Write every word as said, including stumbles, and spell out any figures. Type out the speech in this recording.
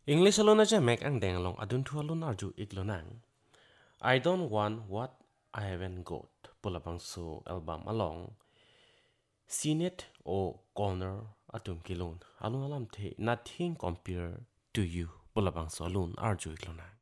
English alone aja mek ang deng long adun thu alun arju iglonang. I don't want what I haven't got. Pulabang so album along. Sinet o corner atum kilon. Alun alam the nothing compare to you. Pulabang so alun arju iglonang.